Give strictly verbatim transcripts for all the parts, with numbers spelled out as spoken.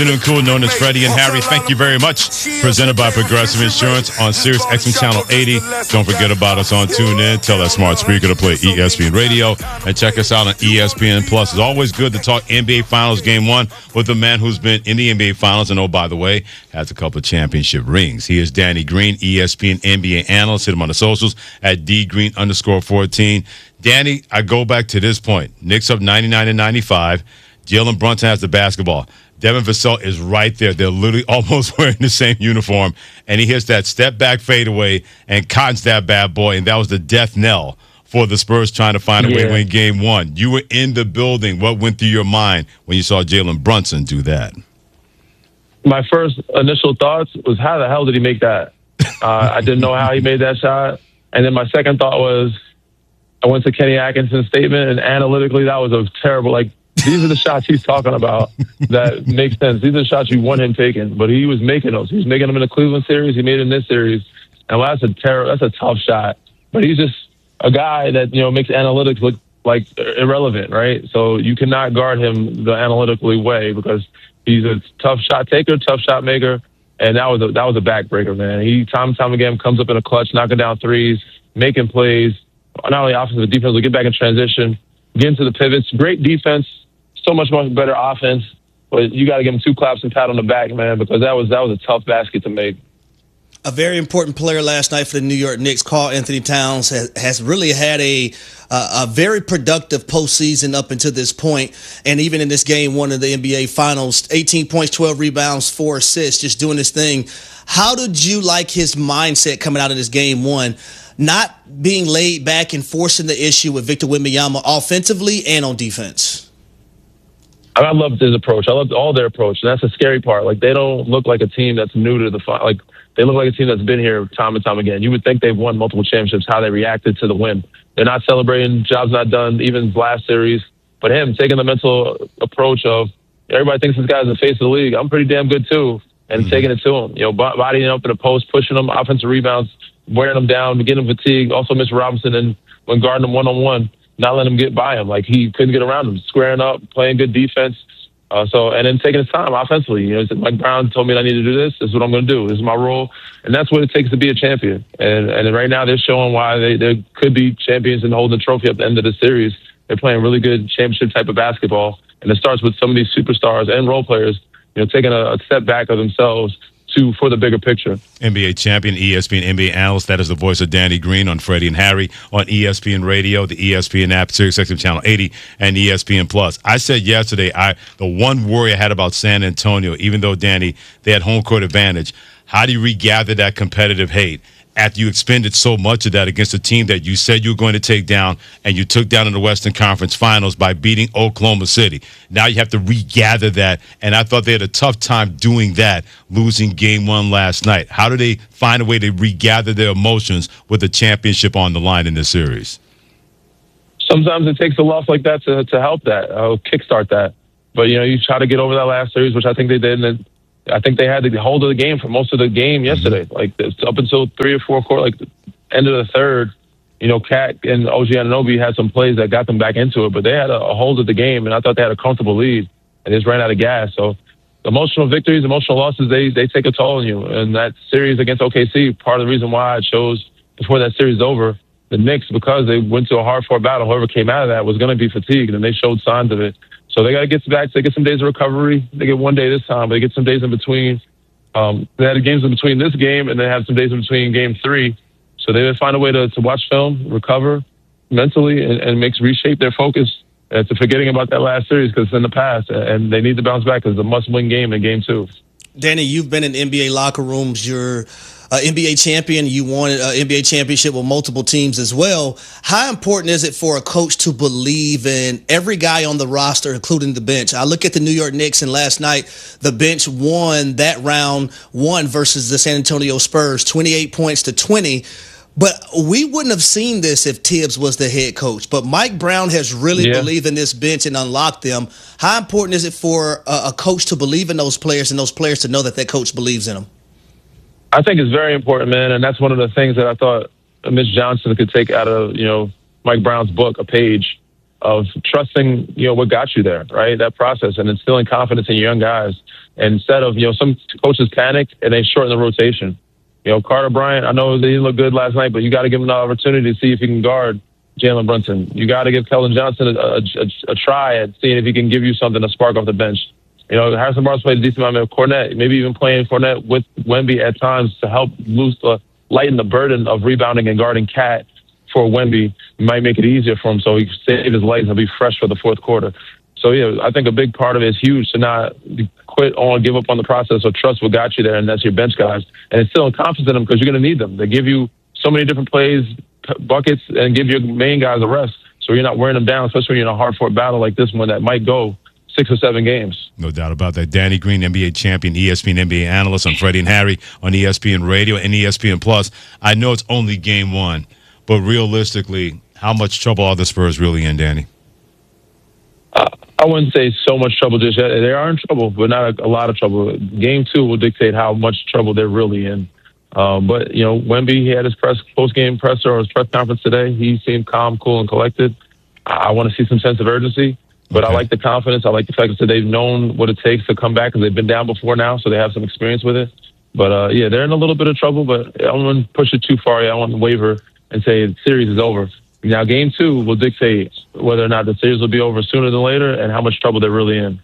Afternoon Cool, known as Freddie and Harry. Thank you very much. Presented by Progressive Insurance on Sirius X M Channel eighty. Don't forget about us on TuneIn. Tell that smart speaker to play E S P N Radio. And check us out on E S P N Plus. It's always good to talk N B A Finals Game one with a man who's been in the N B A Finals and, oh, by the way, has a couple of championship rings. He is Danny Green, E S P N N B A analyst. Hit him on the socials at dgreen underscore 14. Danny, I go back to this point. Knicks up ninety-nine and ninety-five. Jalen Brunson has the basketball. Devin Vassell is right there. They're literally almost wearing the same uniform. And he hits that step-back fadeaway and cottons that bad boy. And that was the death knell for the Spurs trying to find a yeah. way to win game one. You were in the building. What went through your mind when you saw Jalen Brunson do that? My first initial thoughts was, how the hell did he make that? Uh, I didn't know how he made that shot. And then my second thought was, I went to Kenny Atkinson's statement, and analytically, that was a terrible, like, these are the shots he's talking about that make sense. These are the shots you want him taking, but he was making those. He was making them in the Cleveland series. He made it in this series, and well, that's a ter- That's a tough shot. But he's just a guy that, you know, makes analytics look like irrelevant, right? So you cannot guard him the analytically way because he's a tough shot taker, tough shot maker, and that was a, that was a backbreaker, man. He time and time again comes up in a clutch, knocking down threes, making plays, not only offensive but defensive. Get back in transition, get into the pivots. Great defense. So much much better offense, but you got to give him two claps and pat on the back, man, because that was that was a tough basket to make. A very important player last night for the New York Knicks, Karl-Anthony Towns, has, has really had a uh, a very productive postseason up until this point, and even in this game one of the N B A Finals, eighteen points, twelve rebounds, four assists, just doing his thing. How did you like his mindset coming out of this game one, not being laid back and forcing the issue with Victor Wembanyama offensively and on defense? I loved his approach. I loved all their approach, and that's the scary part. Like, they don't look like a team that's new to the fight. Like, they look like a team that's been here time and time again. You would think they've won multiple championships, how they reacted to the win. They're not celebrating, job's not done, even last series. But him taking the mental approach of, everybody thinks this guy's the face of the league. I'm pretty damn good, too, and mm-hmm. taking it to him. You know, bodying up in the post, pushing them, offensive rebounds, wearing them down, getting them fatigued. Also, Mister Robinson, and when guarding them one-on-one, not letting him get by him. Like, he couldn't get around him, squaring up, playing good defense. Uh, so, and then taking his time offensively. You know, Mike Brown told me I need to do this. This is what I'm going to do. This is my role. And that's what it takes to be a champion. And and right now they're showing why they, they could be champions and holding the trophy at the end of the series. They're playing really good championship type of basketball. And it starts with some of these superstars and role players, you know, taking a, a step back of themselves to for the bigger picture. N B A champion, E S P N N B A analyst. That is the voice of Danny Green on Freddie and Harry on E S P N Radio, the E S P N app, Sirius X M Channel eighty, and E S P N Plus. I said yesterday, I the one worry I had about San Antonio, even though, Danny, they had home court advantage, how do you regather that competitive hate after you expended so much of that against a team that you said you were going to take down, and you took down in the Western Conference Finals by beating Oklahoma City? Now you have to regather that, and I thought they had a tough time doing that, losing game one last night. How do they find a way to regather their emotions with the championship on the line in this series? Sometimes it takes a loss like that to, to help that, uh, kickstart that. But, you know, you try to get over that last series, which I think they did, and I think they had the hold of the game for most of the game yesterday. Mm-hmm. Like, up until three or four quarter, like the end of the third, you know, Cat and O G Anunoby had some plays that got them back into it, but they had a, a hold of the game, and I thought they had a comfortable lead, and they just ran out of gas. So emotional victories, emotional losses, they they take a toll on you. And that series against O K C, part of the reason why I chose, before that series is over, the Knicks, because they went to a hard-fought battle. Whoever came out of that was going to be fatigued, and they showed signs of it. So they got to get back. They get some days of recovery. They get one day this time, but they get some days in between. Um, they had games in between this game, and they have some days in between game three. So they find a way to, to watch film, recover mentally, and, and makes reshape their focus uh, to forgetting about that last series because it's in the past, and they need to bounce back because it's a must-win game in game two. Danny, you've been in N B A locker rooms. You're uh, N B A champion. You won an N B A championship with multiple teams as well. How important is it for a coach to believe in every guy on the roster, including the bench? I look at the New York Knicks, and last night the bench won that round one versus the San Antonio Spurs, twenty-eight points to twenty. But we wouldn't have seen this if Tibbs was the head coach. But Mike Brown has really yeah. believed in this bench and unlocked them. How important is it for a, a coach to believe in those players and those players to know that that coach believes in them? I think it's very important, man, and that's one of the things that I thought Mitch Johnson could take out of, you know, Mike Brown's book, a page. of trusting, you know, what got you there, right? That process and instilling confidence in your young guys. And instead of, you know, some coaches panic and they shorten the rotation. You know, Carter Bryant, I know they didn't look good last night, but you got to give him an opportunity to see if he can guard Jalen Brunson. You got to give Keldon Johnson a, a, a, a try at seeing if he can give you something to spark off the bench. You know, Harrison Barnes played a decent amount of Cornette, maybe even playing Cornette with Wemby at times to help loose the, lighten the burden of rebounding and guarding Cat for Wemby. Might make it easier for him so he can save his legs and be fresh for the fourth quarter. So, yeah, I think a big part of it is huge to not quit on, give up on the process, or trust what got you there, and that's your bench guys. And instill confidence in them because you're going to need them. They give you so many different plays, buckets, and give your main guys a rest. So you're not wearing them down, especially when you're in a hard-fought battle like this one that might go six or seven games. No doubt about that. Danny Green, N B A champion, E S P N N B A analyst on Freddie and Harry on E S P N Radio and E S P N Plus. I know it's only game one, but realistically, how much trouble are the Spurs really in, Danny? Uh, I wouldn't say so much trouble just yet. They are in trouble, but not a, a lot of trouble. Game two will dictate how much trouble they're really in. Um, but, you know, Wemby, he had his press post-game presser or his press conference today. He seemed calm, cool, and collected. I, I want to see some sense of urgency, but okay. I like the confidence. I like the fact that they've known what it takes to come back because they've been down before now, so they have some experience with it. But, uh, yeah, they're in a little bit of trouble, but I don't want to push it too far. I don't want to waver and say the series is over. Now, game two will dictate whether or not the series will be over sooner than later and how much trouble they're really in.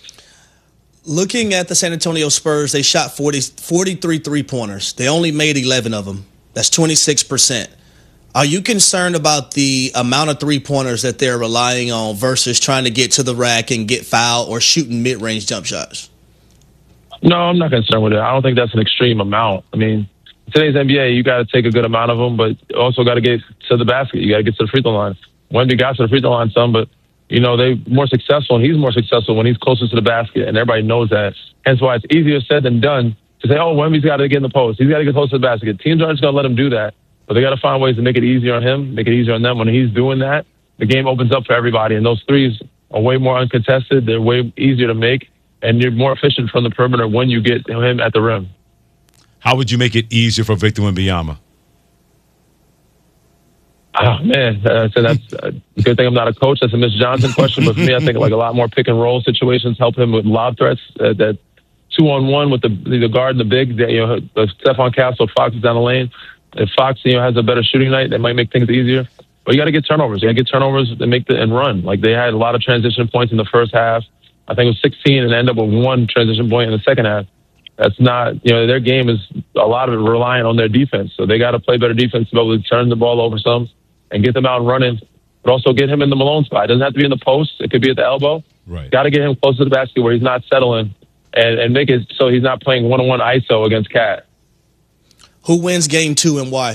Looking at the San Antonio Spurs, they shot forty, forty-three three-pointers. They only made eleven of them. That's twenty-six percent. Are you concerned about the amount of three-pointers that they're relying on versus trying to get to the rack and get fouled or shooting mid-range jump shots? No, I'm not concerned with it. I don't think that's an extreme amount. I mean, today's N B A, you got to take a good amount of them, but also got to get to the basket. You got to get to the free throw line. Wemby got to the free throw line some, but, you know, they're more successful, and he's more successful when he's closer to the basket, and everybody knows that. Hence why it's easier said than done to say, oh, Wemby's got to get in the post. He's got to get close to the basket. Teams aren't just going to let him do that, but they got to find ways to make it easier on him, make it easier on them. When he's doing that, the game opens up for everybody, and those threes are way more uncontested. They're way easier to make, and you're more efficient from the perimeter when you get him at the rim. How would you make it easier for Victor Wembanyama? Oh, man. Uh, so that's a good thing I'm not a coach. That's a Miss Johnson question. But for me, I think like a lot more pick and roll situations help him with lob threats. Uh, that two on one with the the guard and the big, that, you know, the Stephon Castle, Fox is down the lane. If Fox, you know, has a better shooting night, that might make things easier. But you got to get turnovers. You got to get turnovers and make the and run. Like they had a lot of transition points in the first half. I think it was sixteen and end up with one transition point in the second half. That's not, you know, their game is a lot of it relying on their defense. So they got to play better defense to be able to turn the ball over some and get them out and running, but also get him in the Malone spot. It doesn't have to be in the post. It could be at the elbow. Right. Got to get him close to the basket where he's not settling and, and make it so he's not playing one-on-one I S O against Cat. Who wins game two and why?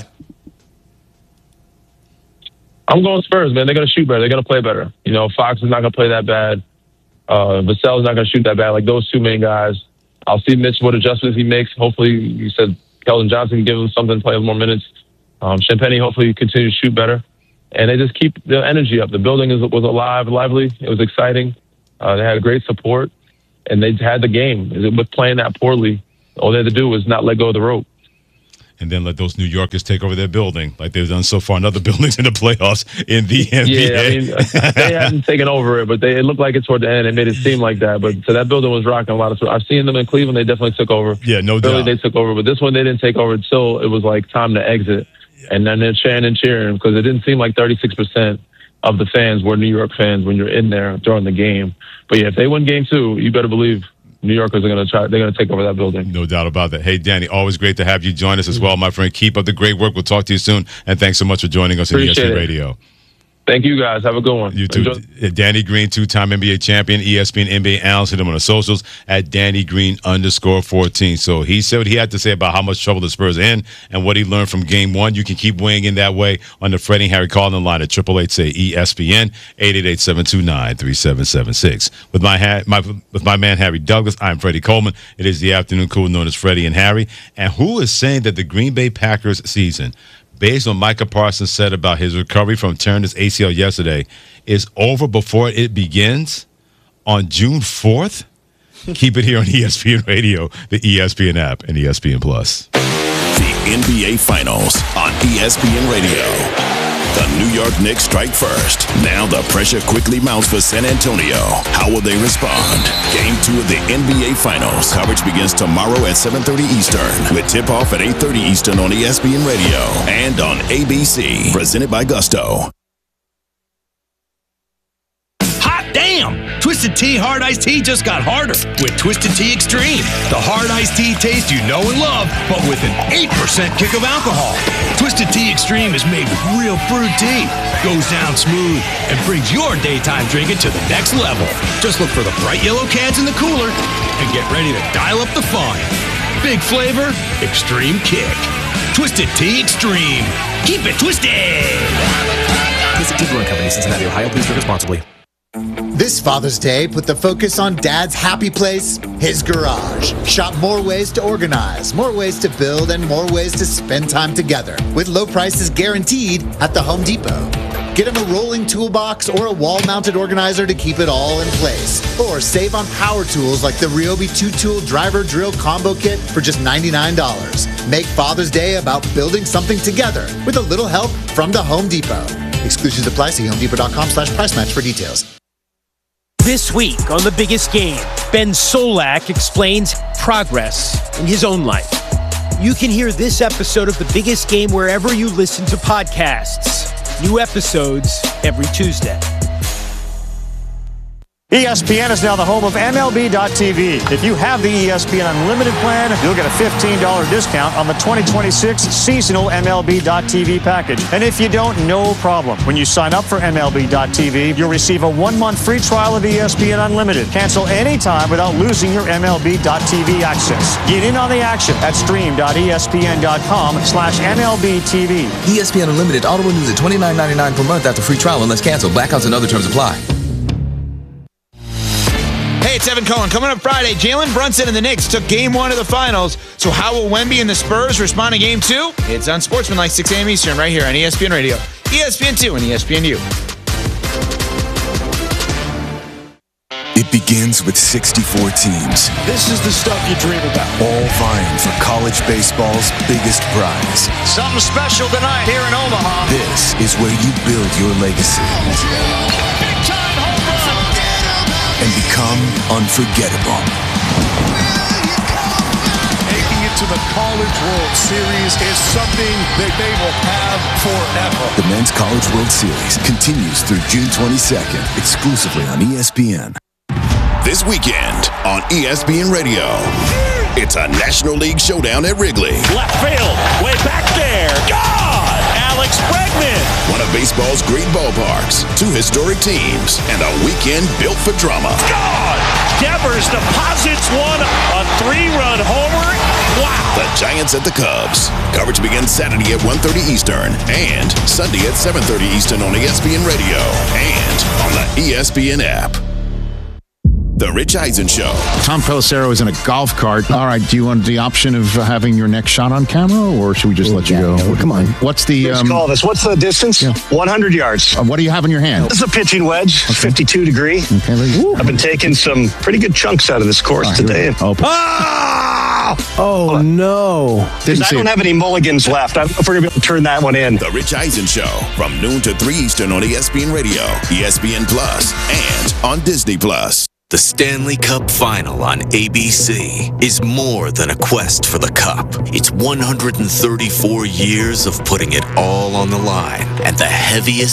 I'm going Spurs, man. They're going to shoot better. They're going to play better. You know, Fox is not going to play that bad. Uh, Vassell's not going to shoot that bad. Like those two main guys. I'll see Mitch what adjustments he makes. Hopefully, you said Keldon Johnson can give him something to play more minutes. Um, Champagnie hopefully continue to shoot better. And they just keep the energy up. The building is, was alive, lively. It was exciting. Uh, they had great support, and they had the game. With playing that poorly, all they had to do was not let go of the rope. And then let those New Yorkers take over their building like they've done so far in other buildings in the playoffs in the N B A. Yeah, I mean, they hadn't taken over it, but they, it looked like it toward the end. It made it seem like that. But so that building was rocking a lot of. I've seen them in Cleveland. They definitely took over. Yeah, no Philly, doubt. They took over, but this one they didn't take over until it was like time to exit. And then they're chanting and cheering because it didn't seem like thirty-six percent of the fans were New York fans when you're in there during the game. But yeah, if they win game two, you better believe New Yorkers are going to try. They're going to take over that building. No doubt about that. Hey, Danny, always great to have you join us as well, my friend. Keep up the great work. We'll talk to you soon. And thanks so much for joining us Appreciate on E S P N it. Radio. Thank you, guys. Have a good one. You too. Enjoy. Danny Green, two-time N B A champion, E S P N N B A analyst. Hit him on the socials at Danny Green underscore fourteen. So he said what he had to say about how much trouble the Spurs are in and what he learned from game one. You can keep weighing in that way on the Freddie and Harry calling line at triple eight say E S P N eight eight eight, seven two nine, three seven seven six. With my, ha- my with my man Harry Douglas, I'm Freddie Coleman. It is the afternoon crew known as Freddie and Harry. And who is saying that the Green Bay Packers season, based on Micah Parsons said about his recovery from tearing his A C L yesterday, is over before it begins on June fourth? Keep it here on E S P N Radio, the E S P N app, and E S P N Plus. The N B A Finals on E S P N Radio. The New York Knicks strike first. Now the pressure quickly mounts for San Antonio. How will they respond? Game two of the N B A Finals. Coverage begins tomorrow at seven thirty Eastern with tip-off at eight thirty Eastern on E S P N Radio and on A B C. Presented by Gusto. Damn! Twisted Tea Hard Iced Tea just got harder with Twisted Tea Extreme. The hard iced tea taste you know and love, but with an eight percent kick of alcohol. Twisted Tea Extreme is made with real brewed tea, goes down smooth, and brings your daytime drinking to the next level. Just look for the bright yellow cans in the cooler and get ready to dial up the fun. Big flavor, extreme kick. Twisted Tea Extreme. Keep it twisted! Visit Tea Brewing Company, Cincinnati, Ohio. Please drink responsibly. This Father's Day, put the focus on Dad's happy place, his garage. Shop more ways to organize, more ways to build, and more ways to spend time together with low prices guaranteed at the Home Depot. Get him a rolling toolbox or a wall-mounted organizer to keep it all in place. Or save on power tools like the Ryobi two-tool driver drill combo kit for just ninety-nine dollars. Make Father's Day about building something together with a little help from the Home Depot. Exclusions apply. See homedepot.com slash price match for details. This week on The Biggest Game, Ben Solak explains progress in his own life. You can hear this episode of The Biggest Game wherever you listen to podcasts. New episodes every Tuesday. E S P N is now the home of M L B dot T V. If you have the E S P N Unlimited plan, you'll get a fifteen dollars discount on the twenty twenty-six seasonal M L B dot T V package. And if you don't, no problem. When you sign up for M L B dot T V, you'll receive a one-month free trial of E S P N Unlimited. Cancel anytime without losing your M L B dot T V access. Get in on the action at stream.espn.com slash MLBTV. E S P N Unlimited auto renews at twenty-nine ninety-nine per month after free trial unless canceled. Blackouts and other terms apply. Hey, it's Evan Cohen. Coming up Friday, Jalen Brunson and the Knicks took game one of the finals. So how will Wemby and the Spurs respond to game two? It's on Sportsmanlike, six a.m. Eastern, right here on E S P N Radio, E S P N two, and E S P N U. It begins with sixty-four teams. This is the stuff you dream about. All vying for college baseball's biggest prize. Something special tonight here in Omaha. This is where you build your legacy. Big time home run. And become unforgettable. Making it to the College World Series is something that they will have forever. The Men's College World Series continues through June twenty-second, exclusively on E S P N. This weekend on E S P N Radio, it's a National League showdown at Wrigley. Left field, way back there. God! Alex Bregman. One of baseball's great ballparks, two historic teams, and a weekend built for drama. God! Devers deposits one, a three-run homer. Wow! The Giants at the Cubs. Coverage begins Saturday at one thirty Eastern and Sunday at seven thirty Eastern on E S P N Radio and on the E S P N app. The Rich Eisen Show. Tom Pelissero is in a golf cart. All right, do you want the option of uh, having your next shot on camera, or should we just let yeah, you go? No, come on. What's the... Let's um, call this. What's the distance? Yeah. one hundred yards. Uh, what do you have in your hand? This is a pitching wedge, okay. fifty-two degree. Okay, I've been taking some pretty good chunks out of this course right, today. Oh, ah! oh no. Didn't I don't it. have any mulligans left. I'm we're going to be able to turn that one in. The Rich Eisen Show from noon to three Eastern on E S P N Radio, E S P N Plus, and on Disney Plus. The Stanley Cup Final on A B C is more than a quest for the cup. It's one hundred thirty-four years of putting it all on the line and the heaviest